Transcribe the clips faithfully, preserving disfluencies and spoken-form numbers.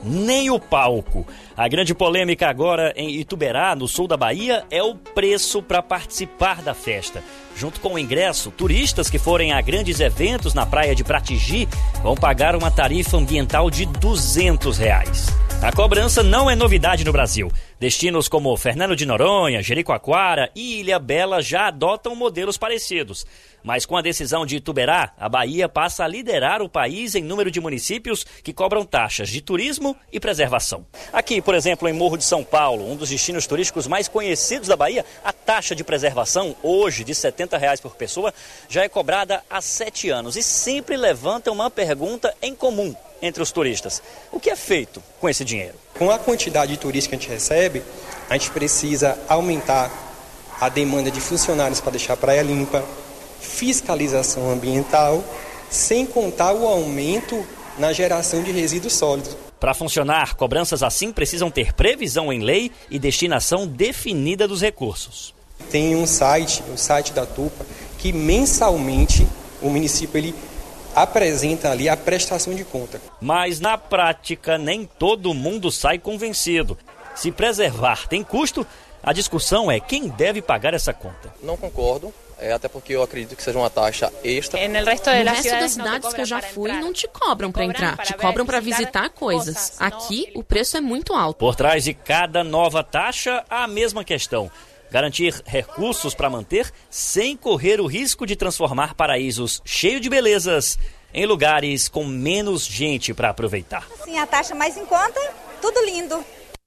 nem o palco. A grande polêmica agora em Ituberá, no sul da Bahia, é o preço para participar da festa. Junto com o ingresso, turistas que forem a grandes eventos na praia de Pratigi vão pagar uma tarifa ambiental de duzentos reais. A cobrança não é novidade no Brasil. Destinos como Fernando de Noronha, Jericoacoara e Ilhabela já adotam modelos parecidos. Mas com a decisão de Ituberá, a Bahia passa a liderar o país em número de municípios que cobram taxas de turismo e preservação. Aqui, por exemplo, em Morro de São Paulo, um dos destinos turísticos mais conhecidos da Bahia, a taxa de preservação, hoje de setenta reais por pessoa, já é cobrada há sete anos e sempre levanta uma pergunta em comum entre os turistas. O que é feito com esse dinheiro? Com a quantidade de turistas que a gente recebe, a gente precisa aumentar a demanda de funcionários para deixar a praia limpa, fiscalização ambiental, sem contar o aumento na geração de resíduos sólidos. Para funcionar, cobranças assim precisam ter previsão em lei e destinação definida dos recursos. Tem um site, o site da Tupa, que mensalmente o município ele apresenta ali a prestação de conta. Mas na prática nem todo mundo sai convencido. Se preservar tem custo, a discussão é quem deve pagar essa conta. Não concordo, é, até porque eu acredito que seja uma taxa extra. No resto das cidades que eu já fui, não te cobram para entrar, te cobram para visitar coisas. Aqui, o preço é muito alto. Por trás de cada nova taxa, há a mesma questão. Garantir recursos para manter sem correr o risco de transformar paraísos cheios de belezas em lugares com menos gente para aproveitar. Sim, a taxa mais em conta, tudo lindo.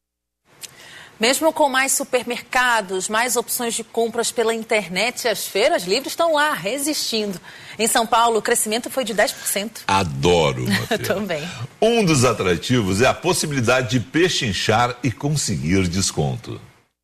Mesmo com mais supermercados, mais opções de compras pela internet, as feiras livres estão lá, resistindo. Em São Paulo, o crescimento foi de dez por cento. Adoro uma feira. Também. Um dos atrativos é a possibilidade de pechinchar e conseguir desconto.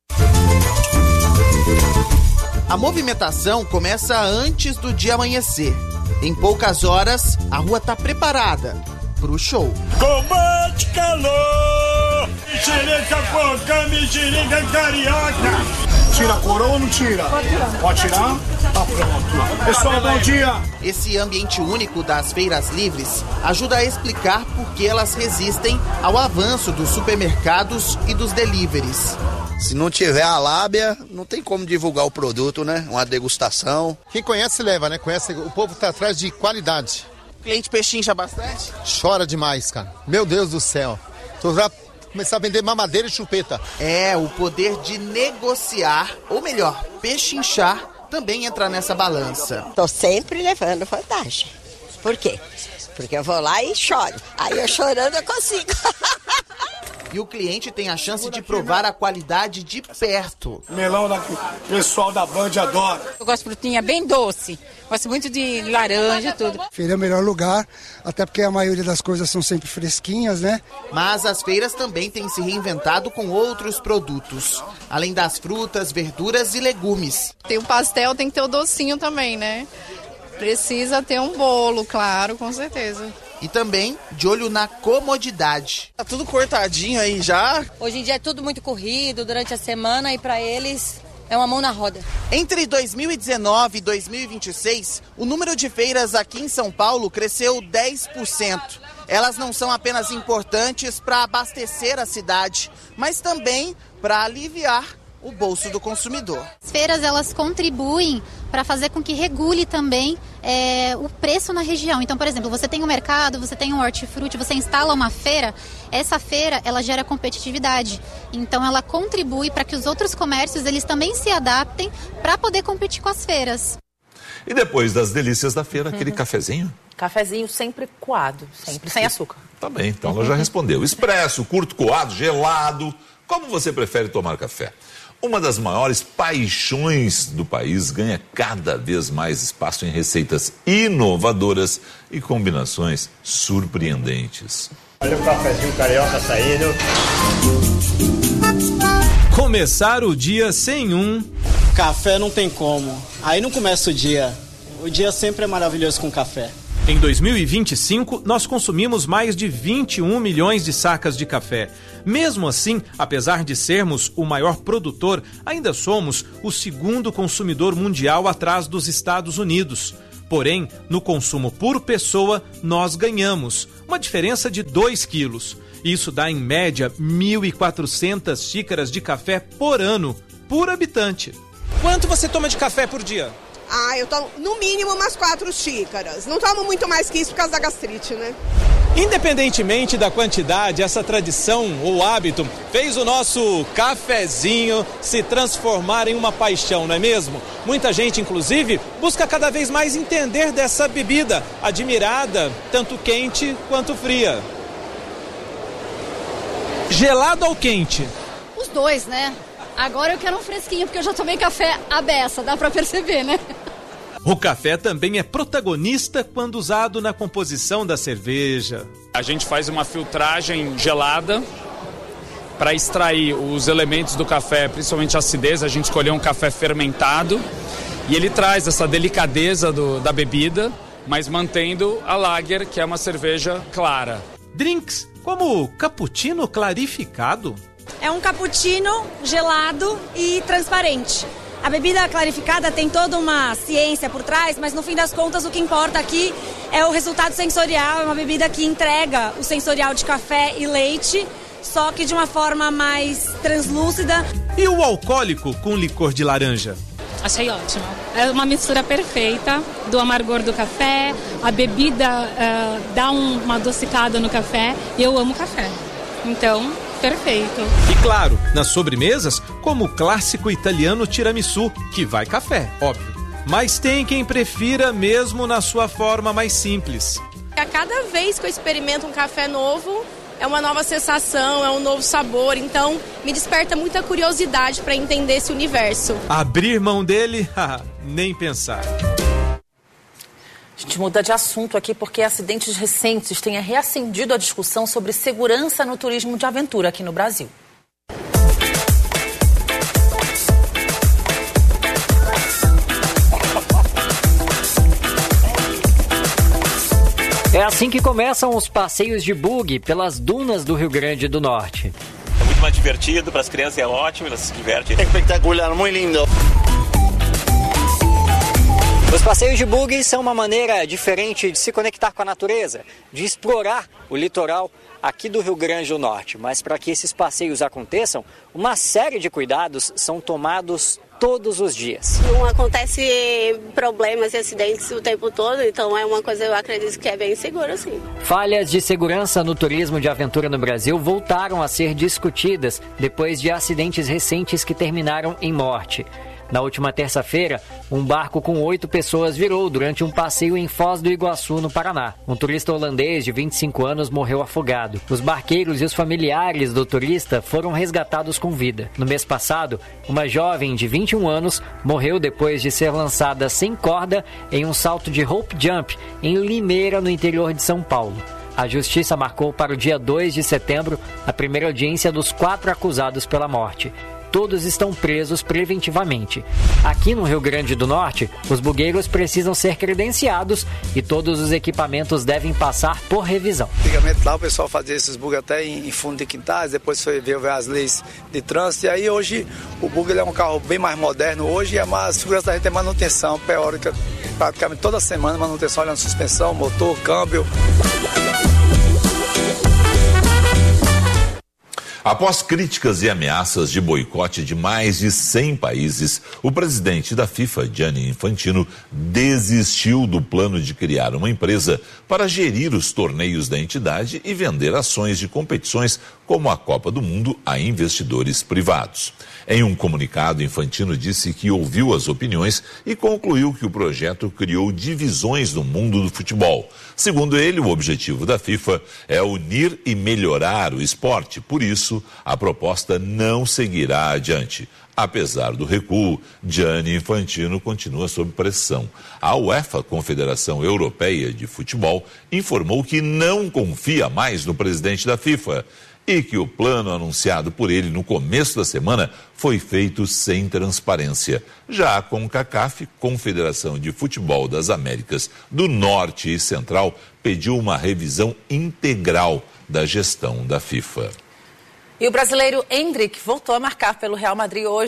A movimentação começa antes do dia amanhecer. Em poucas horas, a rua está preparada para o show. Combate calor! Mexerica porca, mexerica carioca! Tira a coroa ou não tira? Pode tirar. Pode tirar? Tá pronto. Pessoal, bom dia! Esse ambiente único das feiras livres ajuda a explicar por que elas resistem ao avanço dos supermercados e dos deliveries. Se não tiver a lábia, não tem como divulgar o produto, né? Uma degustação. Quem conhece, leva, né? Conhece, o povo tá atrás de qualidade. O cliente pechincha bastante? Chora demais, cara. Meu Deus do céu. Tô já começar a vender mamadeira e chupeta. É, o poder de negociar, ou melhor, pechinchar, também entra nessa balança. Tô sempre levando vantagem. Por quê? Porque eu vou lá e choro. Aí eu chorando eu consigo. E o cliente tem a chance de provar a qualidade de perto. Melão daqui, o pessoal da Band adora. Eu gosto de frutinha bem doce. Gosto muito de laranja e tudo. Feira é o melhor lugar, até porque a maioria das coisas são sempre fresquinhas, né? Mas as feiras também têm se reinventado com outros produtos, além das frutas, verduras e legumes. Tem o pastel, tem que ter o docinho também, né? Precisa ter um bolo, claro, com certeza. E também de olho na comodidade. Tá tudo cortadinho aí já. Hoje em dia é tudo muito corrido durante a semana e para eles é uma mão na roda. Entre dois mil e dezenove e dois mil e vinte e seis, o número de feiras aqui em São Paulo cresceu dez por cento. Elas não são apenas importantes para abastecer a cidade, mas também para aliviar o bolso do consumidor. As feiras, elas contribuem para fazer com que regule também é, o preço na região. Então, por exemplo, você tem um mercado, você tem um hortifruti, você instala uma feira, essa feira, ela gera competitividade. Então, ela contribui para que os outros comércios, eles também se adaptem para poder competir com as feiras. E depois das delícias da feira, aquele uhum. cafezinho? Cafezinho sempre coado, sempre sem açúcar. Tá bem, então ela já respondeu. Expresso, curto coado, gelado, como você prefere tomar café? Uma das maiores paixões do país ganha cada vez mais espaço em receitas inovadoras e combinações surpreendentes. Olha o cafezinho carioca saindo. Começar o dia sem um... Café não tem como. Aí não começa o dia. O dia sempre é maravilhoso com café. Em dois mil e vinte e cinco, nós consumimos mais de vinte e um milhões de sacas de café. Mesmo assim, apesar de sermos o maior produtor, ainda somos o segundo consumidor mundial atrás dos Estados Unidos. Porém, no consumo por pessoa, nós ganhamos, uma diferença de dois quilos. Isso dá, em média, mil e quatrocentas xícaras de café por ano, por habitante. Quanto você toma de café por dia? Ah, eu tomo no mínimo umas quatro xícaras. Não tomo muito mais que isso por causa da gastrite, né? Independentemente da quantidade, essa tradição ou hábito fez o nosso cafezinho se transformar em uma paixão, não é mesmo? Muita gente, inclusive, busca cada vez mais entender dessa bebida, admirada, tanto quente quanto fria. Gelado ou quente? Os dois, né? Agora eu quero um fresquinho, porque eu já tomei café à beça, dá pra perceber, né? O café também é protagonista quando usado na composição da cerveja. A gente faz uma filtragem gelada para extrair os elementos do café, principalmente a acidez. A gente escolheu um café fermentado e ele traz essa delicadeza do, da bebida, mas mantendo a lager, que é uma cerveja clara. Drinks como cappuccino clarificado. É um cappuccino gelado e transparente. A bebida clarificada tem toda uma ciência por trás, mas no fim das contas o que importa aqui é o resultado sensorial. É uma bebida que entrega o sensorial de café e leite, só que de uma forma mais translúcida. E o alcoólico com licor de laranja? Achei ótimo. É uma mistura perfeita do amargor do café, a bebida uh, dá um, uma adocicada no café e eu amo café. Então, perfeito. E claro, nas sobremesas, como o clássico italiano tiramisu, que vai café, óbvio. Mas tem quem prefira mesmo na sua forma mais simples. A cada vez que eu experimento um café novo, é uma nova sensação, é um novo sabor, então me desperta muita curiosidade para entender esse universo. Abrir mão dele? Nem pensar. A gente muda de assunto aqui porque acidentes recentes têm reacendido a discussão sobre segurança no turismo de aventura aqui no Brasil. É assim que começam os passeios de buggy pelas dunas do Rio Grande do Norte. É muito mais divertido, para as crianças é ótimo, elas se divertem. É espetacular, muito lindo. Os passeios de buggy são uma maneira diferente de se conectar com a natureza, de explorar o litoral aqui do Rio Grande do Norte. Mas para que esses passeios aconteçam, uma série de cuidados são tomados todos os dias. Não acontece problemas e acidentes o tempo todo, então é uma coisa, eu acredito que é bem seguro, sim. Falhas de segurança no turismo de aventura no Brasil voltaram a ser discutidas depois de acidentes recentes que terminaram em morte. Na última terça-feira, um barco com oito pessoas virou durante um passeio em Foz do Iguaçu, no Paraná. Um turista holandês de vinte e cinco anos morreu afogado. Os barqueiros e os familiares do turista foram resgatados com vida. No mês passado, uma jovem de vinte e um anos morreu depois de ser lançada sem corda em um salto de rope jump em Limeira, no interior de São Paulo. A justiça marcou para o dia dois de setembro a primeira audiência dos quatro acusados pela morte. Todos estão presos preventivamente. Aqui no Rio Grande do Norte, os bugueiros precisam ser credenciados e todos os equipamentos devem passar por revisão. Antigamente lá o pessoal fazia esses bugs até em, em fundo de quintais, depois foi ver as leis de trânsito, e aí hoje o bug é um carro bem mais moderno. Hoje é mais segurança da gente, é manutenção teórica, praticamente toda semana, manutenção olhando suspensão, motor, câmbio. Após críticas e ameaças de boicote de mais de cem países, o presidente da FIFA, Gianni Infantino, desistiu do plano de criar uma empresa para gerir os torneios da entidade e vender ações de competições como a Copa do Mundo a investidores privados. Em um comunicado, Infantino disse que ouviu as opiniões e concluiu que o projeto criou divisões no mundo do futebol. Segundo ele, o objetivo da FIFA é unir e melhorar o esporte. Por isso, a proposta não seguirá adiante. Apesar do recuo, Gianni Infantino continua sob pressão. A UEFA, Confederação Europeia de Futebol, informou que não confia mais no presidente da FIFA e que o plano anunciado por ele no começo da semana foi feito sem transparência. Já a CONCACAF, Confederação de Futebol das Américas do Norte e Central, pediu uma revisão integral da gestão da FIFA. E o brasileiro Endrick voltou a marcar pelo Real Madrid hoje.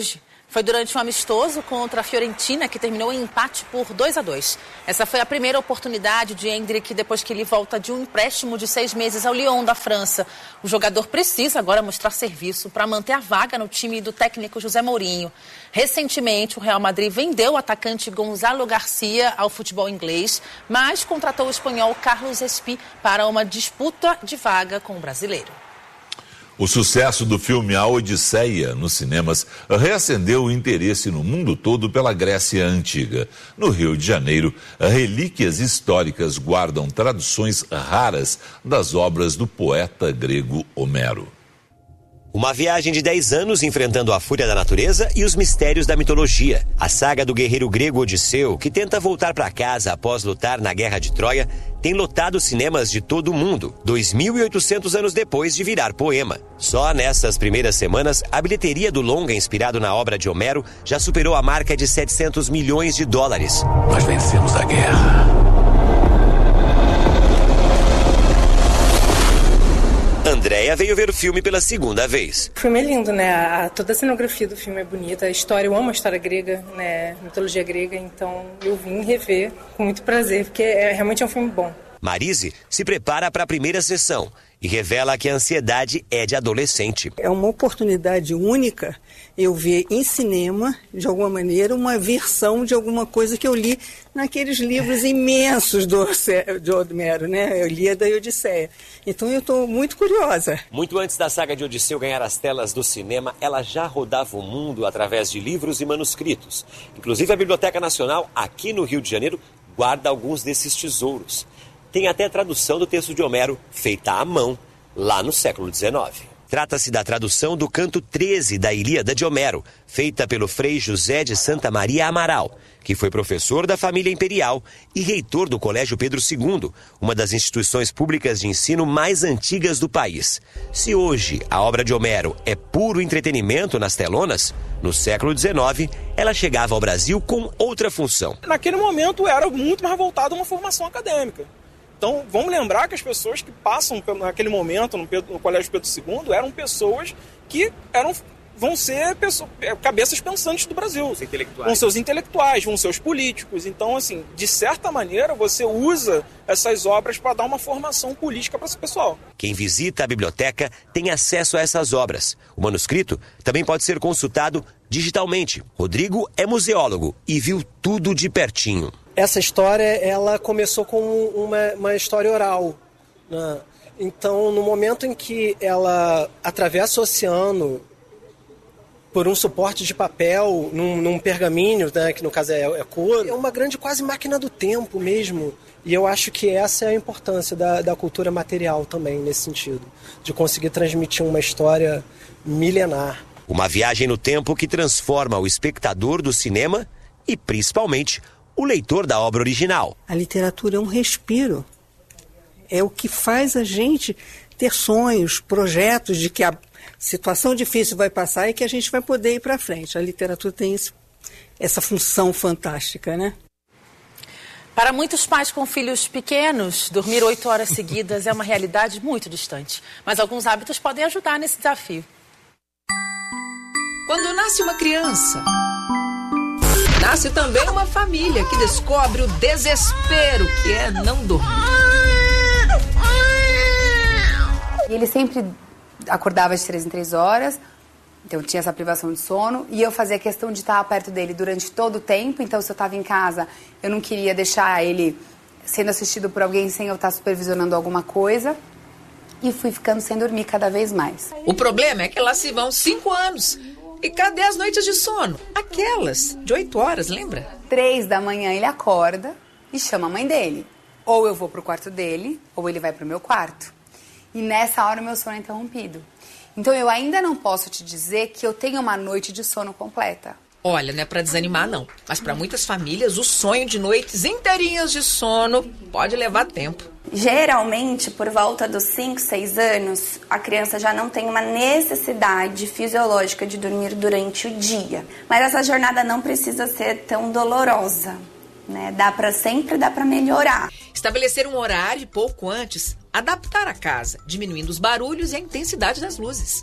Foi durante um amistoso contra a Fiorentina que terminou em empate por dois a dois. Essa foi a primeira oportunidade de Endrick depois que ele volta de um empréstimo de seis meses ao Lyon da França. O jogador precisa agora mostrar serviço para manter a vaga no time do técnico José Mourinho. Recentemente, o Real Madrid vendeu o atacante Gonzalo Garcia ao futebol inglês, mas contratou o espanhol Carlos Espí para uma disputa de vaga com o brasileiro. O sucesso do filme A Odisseia nos cinemas reacendeu o interesse no mundo todo pela Grécia Antiga. No Rio de Janeiro, relíquias históricas guardam traduções raras das obras do poeta grego Homero. Uma viagem de dez anos enfrentando a fúria da natureza e os mistérios da mitologia. A saga do guerreiro grego Odisseu, que tenta voltar para casa após lutar na Guerra de Troia, tem lotado cinemas de todo o mundo, dois mil e oitocentos anos depois de virar poema. Só nessas primeiras semanas, a bilheteria do longa inspirado na obra de Homero já superou a marca de setecentos milhões de dólares. Nós vencemos a guerra. Andréia veio ver o filme pela segunda vez. O filme é lindo, né? A, toda a cenografia do filme é bonita. A história, eu amo a história grega, né? Mitologia grega, então eu vim rever com muito prazer, porque é, realmente é um filme bom. Marise se prepara para a primeira sessão e revela que a ansiedade é de adolescente. É uma oportunidade única eu ver em cinema, de alguma maneira, uma versão de alguma coisa que eu li naqueles livros imensos do, do Homero, né? Eu li a da Odisseia. Então eu estou muito curiosa. Muito antes da saga de Odisseu ganhar as telas do cinema, ela já rodava o mundo através de livros e manuscritos. Inclusive a Biblioteca Nacional, aqui no Rio de Janeiro, guarda alguns desses tesouros. Tem até a tradução do texto de Homero, feita à mão, lá no século dezenove. Trata-se da tradução do canto treze da Ilíada de Homero, feita pelo Frei José de Santa Maria Amaral, que foi professor da família imperial e reitor do Colégio Pedro segundo, uma das instituições públicas de ensino mais antigas do país. Se hoje a obra de Homero é puro entretenimento nas telonas, no século dezenove ela chegava ao Brasil com outra função. Naquele momento era muito mais voltado a uma formação acadêmica. Então, vamos lembrar que as pessoas que passam naquele momento no, Pedro, no Colégio Pedro segundo eram pessoas que eram, vão ser pessoas, cabeças pensantes do Brasil. Os intelectuais. Vão ser os intelectuais, vão ser os políticos. Então, assim, de certa maneira, você usa essas obras para dar uma formação política para esse pessoal. Quem visita a biblioteca tem acesso a essas obras. O manuscrito também pode ser consultado digitalmente. Rodrigo é museólogo e viu tudo de pertinho. Essa história, ela começou com uma, uma história oral, né? Então, no momento em que ela atravessa o oceano por um suporte de papel, num, num pergaminho, né, que no caso é, é couro, é uma grande quase máquina do tempo mesmo. E eu acho que essa é a importância da, da cultura material também, nesse sentido, de conseguir transmitir uma história milenar. Uma viagem no tempo que transforma o espectador do cinema e, principalmente, o leitor da obra original. A literatura é um respiro. É o que faz a gente ter sonhos, projetos de que a situação difícil vai passar e que a gente vai poder ir para frente. A literatura tem esse, essa função fantástica, né? Para muitos pais com filhos pequenos, dormir oito horas seguidas é uma realidade muito distante. Mas alguns hábitos podem ajudar nesse desafio. Quando nasce uma criança, nasce também uma família que descobre o desespero que é não dormir. Ele sempre acordava de três em três horas, então tinha essa privação de sono, e eu fazia questão de estar perto dele durante todo o tempo. Então, se eu estava em casa, eu não queria deixar ele sendo assistido por alguém sem eu estar supervisionando alguma coisa. E fui ficando sem dormir cada vez mais. O problema é que lá se vão cinco anos. E cadê as noites de sono? Aquelas de oito horas, lembra? Três da manhã ele acorda e chama a mãe dele. Ou eu vou pro quarto dele, ou ele vai pro meu quarto. E nessa hora o meu sono é interrompido. Então eu ainda não posso te dizer que eu tenho uma noite de sono completa. Olha, não é pra desanimar não, mas para muitas famílias o sonho de noites inteirinhas de sono pode levar tempo. Geralmente, por volta dos cinco, seis anos, a criança já não tem uma necessidade fisiológica de dormir durante o dia. Mas essa jornada não precisa ser tão dolorosa, né? Dá pra, sempre dá para melhorar. Estabelecer um horário pouco antes, adaptar a casa, diminuindo os barulhos e a intensidade das luzes.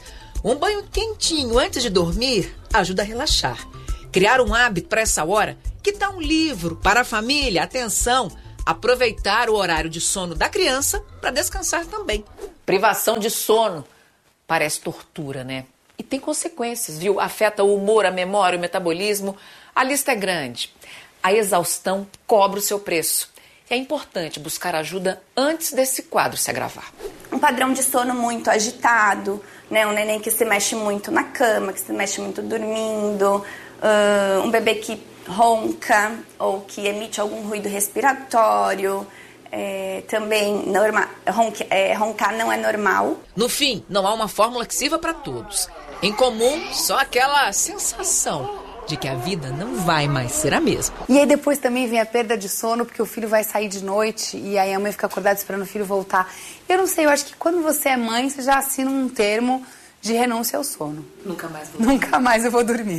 Um banho quentinho antes de dormir ajuda a relaxar. Criar um hábito para essa hora, que tal um livro para a família? Atenção, aproveitar o horário de sono da criança para descansar também. Privação de sono parece tortura, né? E tem consequências, viu? Afeta o humor, a memória, o metabolismo. A lista é grande. A exaustão cobra o seu preço. É importante buscar ajuda antes desse quadro se agravar. Um padrão de sono muito agitado, né? Um neném que se mexe muito na cama, que se mexe muito dormindo, uh, um bebê que ronca ou que emite algum ruído respiratório. É, também norma, ronca, é, roncar não é normal. No fim, não há uma fórmula que sirva para todos. Em comum, só aquela sensação de que a vida não vai mais ser a mesma. E aí depois também vem a perda de sono, porque o filho vai sair de noite e aí a mãe fica acordada esperando o filho voltar. Eu não sei, eu acho que quando você é mãe, você já assina um termo de renúncia ao sono. Nunca mais vou dormir. Nunca mais eu vou dormir.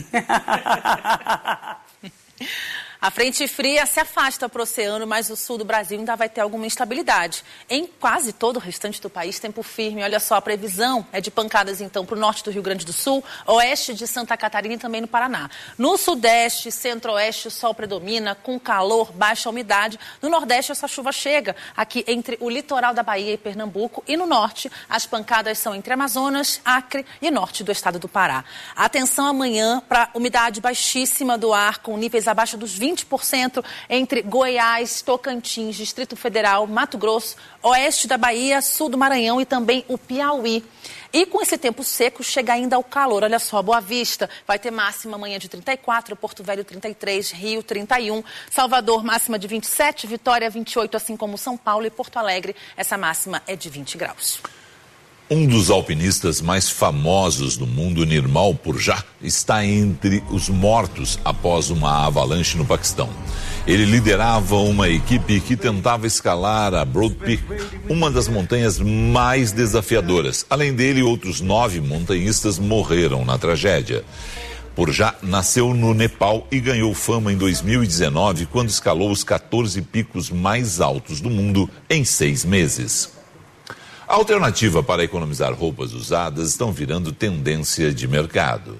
A frente fria se afasta para o oceano, mas o sul do Brasil ainda vai ter alguma instabilidade. Em quase todo o restante do país, tempo firme. Olha só, a previsão é de pancadas, então, para o norte do Rio Grande do Sul, oeste de Santa Catarina e também no Paraná. No sudeste, centro-oeste, o sol predomina, com calor, baixa umidade. No nordeste, essa chuva chega aqui entre o litoral da Bahia e Pernambuco. E no norte, as pancadas são entre Amazonas, Acre e norte do estado do Pará. Atenção amanhã para umidade baixíssima do ar, com níveis abaixo dos vinte por cento entre Goiás, Tocantins, Distrito Federal, Mato Grosso, oeste da Bahia, sul do Maranhão e também o Piauí. E com esse tempo seco, chega ainda o calor. Olha só, Boa Vista vai ter máxima amanhã de trinta e quatro, Porto Velho trinta e três, Rio trinta e um, Salvador máxima de vinte e sete, Vitória vinte e oito, assim como São Paulo e Porto Alegre, essa máxima é de vinte graus. Um dos alpinistas mais famosos do mundo, Nirmal Purja, está entre os mortos após uma avalanche no Paquistão. Ele liderava uma equipe que tentava escalar a Broad Peak, uma das montanhas mais desafiadoras. Além dele, outros nove montanhistas morreram na tragédia. Purja nasceu no Nepal e ganhou fama em dois mil e dezenove, quando escalou os quatorze picos mais altos do mundo em seis meses. A alternativa para economizar roupas usadas estão virando tendência de mercado.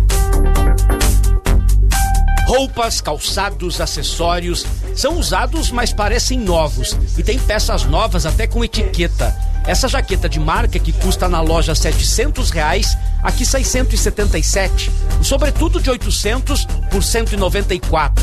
Roupas, calçados, acessórios são usados, mas parecem novos. E tem peças novas até com etiqueta. Essa jaqueta de marca que custa na loja setecentos reais, aqui seiscentos e setenta e sete. O sobretudo de oitocentos por cento e noventa e quatro.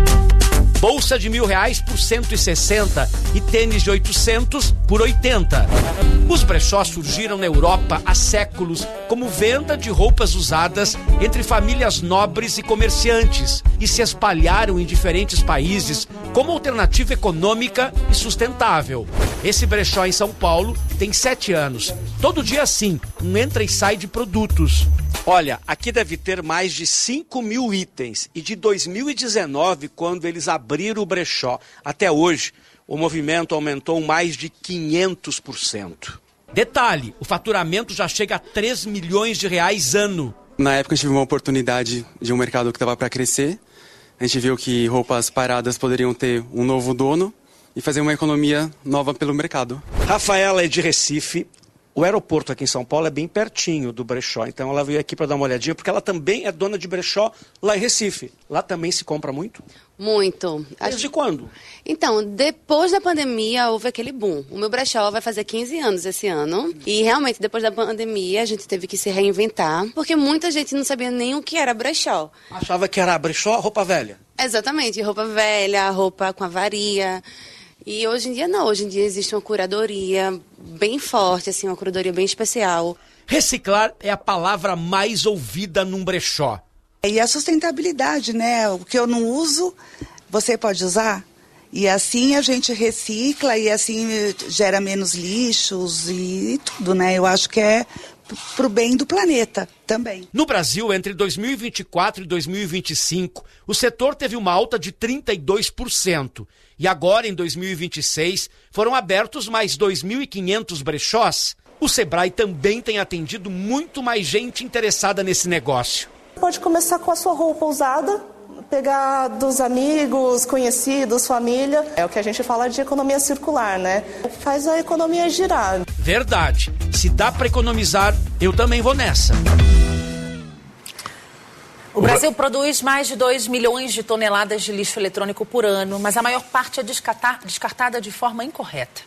Bolsa de mil reais por cento e sessenta e tênis de oitocentos por oitenta. Os brechós surgiram na Europa há séculos como venda de roupas usadas entre famílias nobres e comerciantes e se espalharam em diferentes países como alternativa econômica e sustentável. Esse brechó em São Paulo tem sete anos. Todo dia assim, um entra e sai de produtos. Olha, aqui deve ter mais de cinco mil itens e de dois mil e dezenove, quando eles abriram o brechó, até hoje, o movimento aumentou mais de quinhentos por cento. Detalhe, o faturamento já chega a três milhões de reais ano. Na época a gente viu uma oportunidade de um mercado que estava para crescer. A gente viu que roupas paradas poderiam ter um novo dono e fazer uma economia nova pelo mercado. Rafaela é de Recife. O aeroporto aqui em São Paulo é bem pertinho do brechó, então ela veio aqui para dar uma olhadinha, porque ela também é dona de brechó lá em Recife. Lá também se compra muito? Muito. Desde quando? Então, depois da pandemia houve aquele boom. O meu brechó vai fazer quinze anos esse ano e realmente depois da pandemia a gente teve que se reinventar, porque muita gente não sabia nem o que era brechó. Achava que era brechó, roupa velha? Exatamente, roupa velha, roupa com avaria. E hoje em dia não, hoje em dia existe uma curadoria bem forte, assim, uma curadoria bem especial. Reciclar é a palavra mais ouvida num brechó. E a sustentabilidade, né? O que eu não uso, você pode usar. E assim a gente recicla e assim gera menos lixos e, e tudo, né? Eu acho que é pro bem do planeta também. No Brasil, entre dois mil e vinte e quatro e dois mil e vinte e cinco, o setor teve uma alta de trinta e dois por cento. E agora, em dois mil e vinte e seis, foram abertos mais dois mil e quinhentos brechós. O Sebrae também tem atendido muito mais gente interessada nesse negócio. Pode começar com a sua roupa usada, pegar dos amigos, conhecidos, família. É o que a gente fala de economia circular, né? Faz a economia girar. Verdade. Se dá para economizar, Eu também vou nessa. O Brasil produz mais de dois milhões de toneladas de lixo eletrônico por ano, mas a maior parte é descartar, descartada de forma incorreta.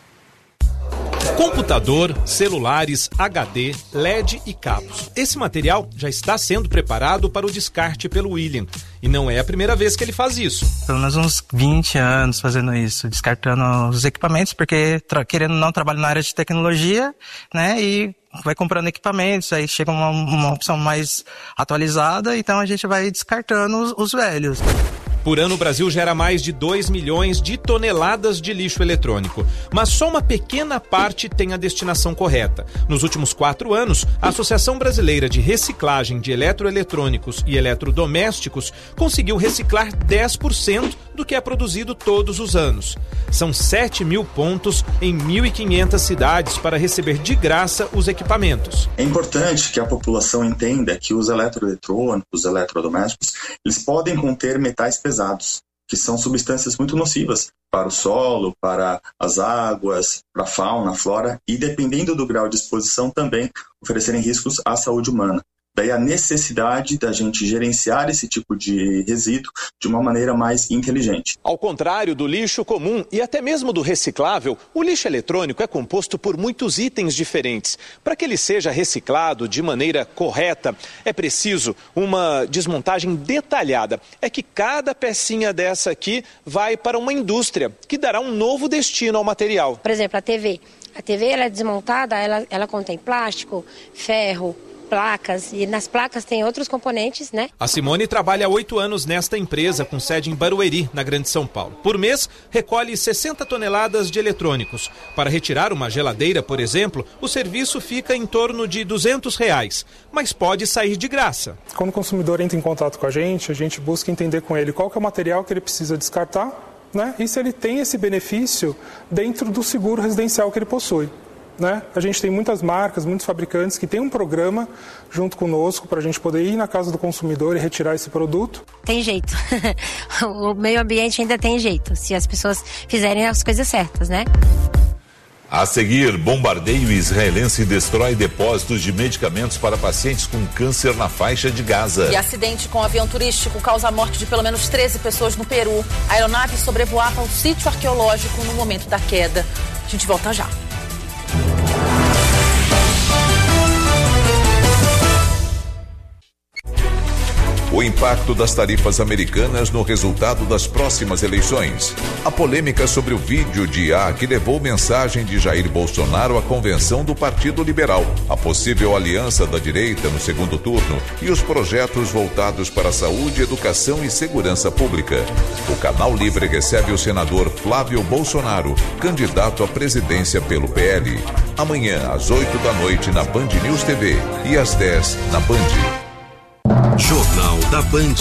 Computador, celulares, H D, L E D e cabos. Esse material já está sendo preparado para o descarte pelo William. E não é a primeira vez que ele faz isso. Pelo menos uns vinte anos fazendo isso, descartando os equipamentos, porque querendo ou não trabalho na área de tecnologia, né? E vai comprando equipamentos, aí chega uma, uma opção mais atualizada, então a gente vai descartando os, os velhos. Por ano, o Brasil gera mais de dois milhões de toneladas de lixo eletrônico. Mas só uma pequena parte tem a destinação correta. Nos últimos quatro anos, a Associação Brasileira de Reciclagem de Eletroeletrônicos e Eletrodomésticos conseguiu reciclar dez por cento do que é produzido todos os anos. São sete mil pontos em mil e quinhentas cidades para receber de graça os equipamentos. É importante que a população entenda que os eletroeletrônicos, os eletrodomésticos, eles podem conter metais pesados, que são substâncias muito nocivas para o solo, para as águas, para a fauna, a flora, e dependendo do grau de exposição também oferecerem riscos à saúde humana. Daí a necessidade da gente gerenciar esse tipo de resíduo de uma maneira mais inteligente. Ao contrário do lixo comum e até mesmo do reciclável, o lixo eletrônico é composto por muitos itens diferentes. Para que ele seja reciclado de maneira correta, é preciso uma desmontagem detalhada. É que cada pecinha dessa aqui vai para uma indústria que dará um novo destino ao material. Por exemplo, a T V. A T V ela é desmontada, ela, ela contém plástico, ferro, placas, e nas placas tem outros componentes, né? A Simone trabalha há oito anos nesta empresa, com sede em Barueri, na Grande São Paulo. Por mês, recolhe sessenta toneladas de eletrônicos. Para retirar uma geladeira, por exemplo, o serviço fica em torno de duzentos reais, mas pode sair de graça. Quando o consumidor entra em contato com a gente, a gente busca entender com ele qual que é o material que ele precisa descartar, né? E se ele tem esse benefício dentro do seguro residencial que ele possui. Né? A gente tem muitas marcas, muitos fabricantes que têm um programa junto conosco para a gente poder ir na casa do consumidor e retirar esse produto. Tem jeito. O meio ambiente ainda tem jeito, se as pessoas fizerem as coisas certas, né? A seguir, bombardeio israelense destrói depósitos de medicamentos para pacientes com câncer na faixa de Gaza. E acidente com avião turístico causa a morte de pelo menos treze pessoas no Peru. A aeronave sobrevoava um sítio arqueológico no momento da queda. A gente volta já. O impacto das tarifas americanas no resultado das próximas eleições. A polêmica sobre o vídeo de I A que levou mensagem de Jair Bolsonaro à convenção do Partido Liberal. A possível aliança da direita no segundo turno e os projetos voltados para a saúde, educação e segurança pública. O Canal Livre recebe o senador Flávio Bolsonaro, candidato à presidência pelo P L. Amanhã, às oito da noite, na Band News T V e às dez na Band. Jornal da Band.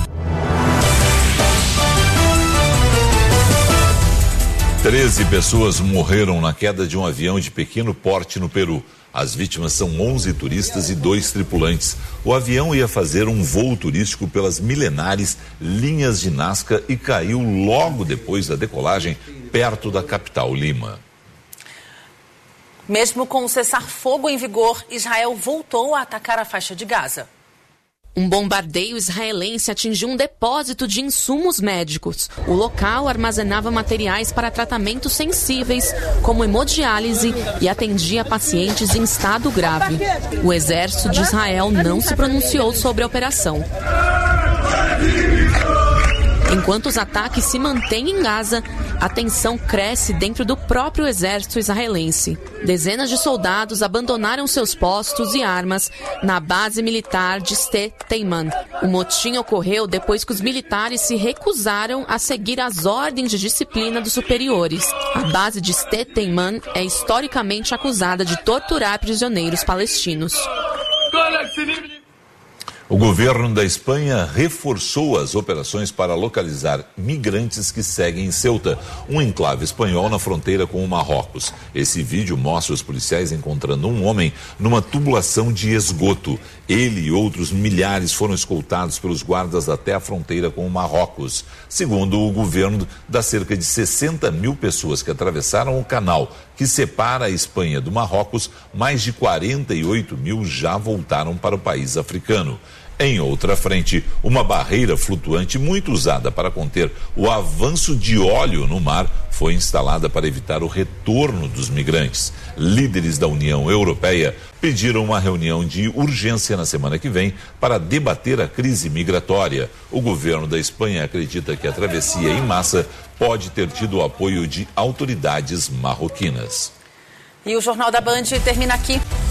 Treze pessoas morreram na queda de um avião de pequeno porte no Peru. As vítimas são onze turistas e dois tripulantes. O avião ia fazer um voo turístico pelas milenares linhas de Nazca e caiu logo depois da decolagem, perto da capital, Lima. Mesmo com o cessar-fogo em vigor, Israel voltou a atacar a faixa de Gaza. Um bombardeio israelense atingiu um depósito de insumos médicos. O local armazenava materiais para tratamentos sensíveis, como hemodiálise, e atendia pacientes em estado grave. O exército de Israel não se pronunciou sobre a operação. Enquanto os ataques se mantêm em Gaza, a tensão cresce dentro do próprio exército israelense. Dezenas de soldados abandonaram seus postos e armas na base militar de Sde Teiman. O motim ocorreu depois que os militares se recusaram a seguir as ordens de disciplina dos superiores. A base de Sde Teiman é historicamente acusada de torturar prisioneiros palestinos. O governo da Espanha reforçou as operações para localizar migrantes que seguem em Ceuta, um enclave espanhol na fronteira com o Marrocos. Esse vídeo mostra os policiais encontrando um homem numa tubulação de esgoto. Ele e outros milhares foram escoltados pelos guardas até a fronteira com o Marrocos. Segundo o governo, das cerca de sessenta mil pessoas que atravessaram o canal que separa a Espanha do Marrocos, mais de quarenta e oito mil já voltaram para o país africano. Em outra frente, uma barreira flutuante muito usada para conter o avanço de óleo no mar foi instalada para evitar o retorno dos migrantes. Líderes da União Europeia pediram uma reunião de urgência na semana que vem para debater a crise migratória. O governo da Espanha acredita que a travessia em massa pode ter tido o apoio de autoridades marroquinas. E o Jornal da Band termina aqui.